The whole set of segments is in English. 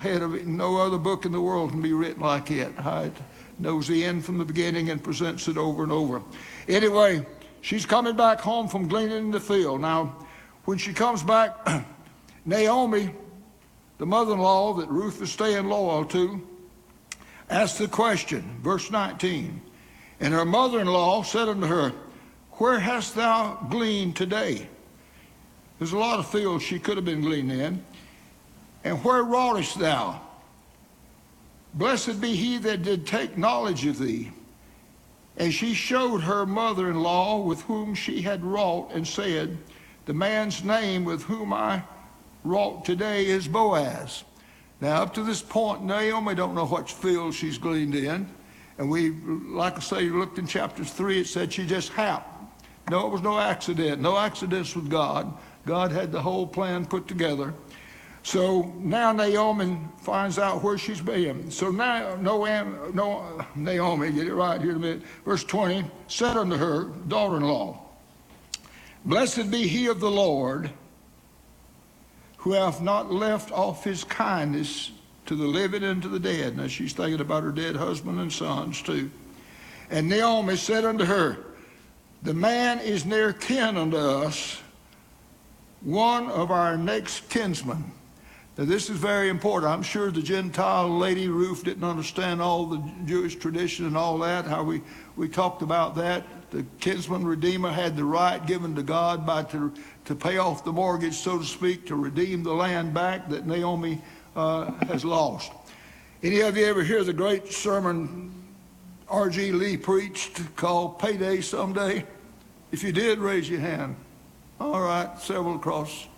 ahead of it. No other book in the world can be written like it. It knows the end from the beginning and presents it over and over. Anyway, she's coming back home from gleaning in the field. Now, when she comes back, Naomi, the mother-in-law that Ruth is staying loyal to, asked the question, verse 19. And her mother-in-law said unto her, Where hast thou gleaned today? There's a lot of fields she could have been gleaning in. And where wroughtest thou? Blessed be he that did take knowledge of thee. And she showed her mother-in-law with whom she had wrought, and said, The man's name with whom I wrought today is Boaz. Now, up to this point, Naomi don't know what field she's gleaned in. And we, like I say, looked in chapter 3, it said she just happened. No, it was no accident. No accidents with God. God had the whole plan put together. So now Naomi finds out where she's been. So now Naomi, get it right here in a minute, verse 20, said unto her daughter-in-law, Blessed be he of the Lord, who hath not left off his kindness to the living and to the dead. Now she's thinking about her dead husband and sons too. And Naomi said unto her, The man is near kin unto us, one of our next kinsmen. Now this is very important. I'm sure the Gentile lady Ruth didn't understand all the Jewish tradition and all that, how we talked about that. The kinsman redeemer had the right given to God to pay off the mortgage, so to speak, to redeem the land back that Naomi has lost. Any of you ever hear the great sermon R.G. Lee preached called Payday Someday? If you did, raise your hand. All right, several across.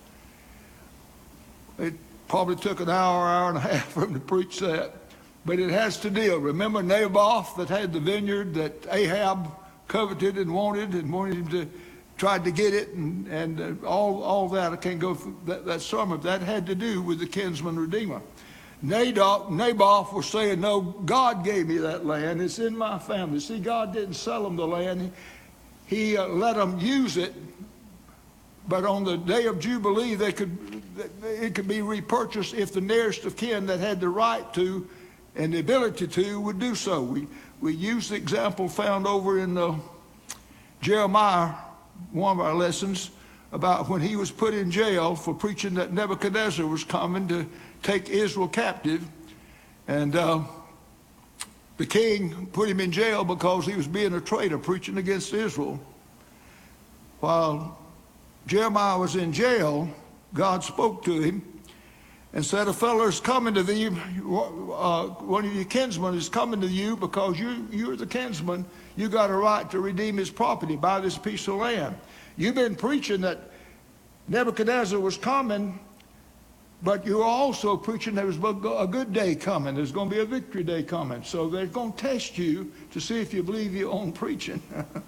It probably took an hour and a half for him to preach that. But it has to deal. Remember Naboth that had the vineyard that Ahab coveted and wanted him to tried to get it, and all that. I can't go through that sermon. That had to do with the kinsman redeemer. Naboth was saying, no, God gave me that land. It's in my family. See, God didn't sell them the land. He let them use it. But on the day of Jubilee, it could be repurchased if the nearest of kin that had the right to and the ability to would do so. We use the example found over in Jeremiah, one of our lessons, about when he was put in jail for preaching that Nebuchadnezzar was coming to take Israel captive. And the king put him in jail because he was being a traitor, preaching against Israel. While Jeremiah was in jail, God spoke to him and said, a fellow is coming to thee, one of your kinsmen is coming to you because you're the kinsman. You got a right to redeem his property, buy this piece of land. You've been preaching that Nebuchadnezzar was coming, but you're also preaching there was a good day coming. There's going to be a victory day coming. So they're going to test you to see if you believe your own preaching.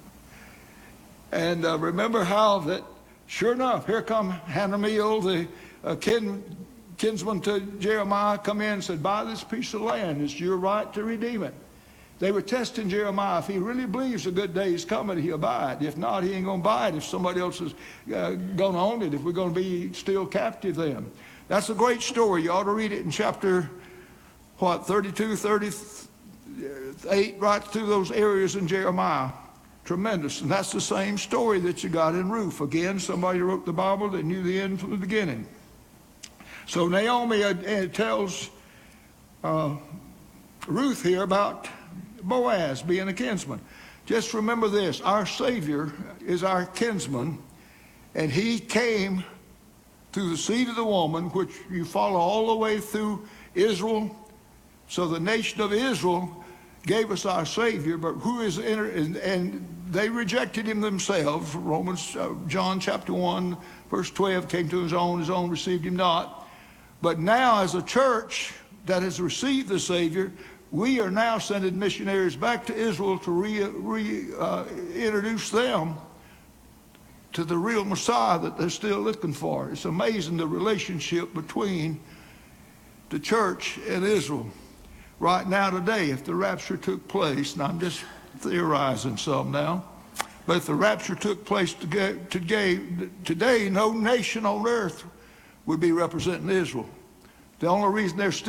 And remember how that, sure enough, here come Hanamiel, the kinsman to Jeremiah, come in and said, buy this piece of land. It's your right to redeem it. They were testing Jeremiah. If he really believes a good day is coming, he'll buy it. If not, he ain't going to buy it if somebody else is going to own it, if we're going to be still captive then. That's a great story. You ought to read it in chapter, 32, 38, right through those areas in Jeremiah. Tremendous. And that's the same story that you got in Ruth. Again, somebody wrote the Bible that knew the end from the beginning. So Naomi tells Ruth here about Boaz being a kinsman. Just remember this, our Savior is our kinsman, and he came through the seed of the woman, which you follow all the way through Israel. So the nation of Israel gave us our Savior, but who is and they rejected him themselves. John chapter 1, verse 12, came to his own received him not. But now as a church that has received the Savior, we are now sending missionaries back to Israel to introduce them to the real Messiah that they're still looking for. It's amazing the relationship between the church and Israel. Right now today, if the rapture took place, and I'm just theorizing some now, but if the rapture took place today, no nation on earth would be representing Israel. The only reason they're still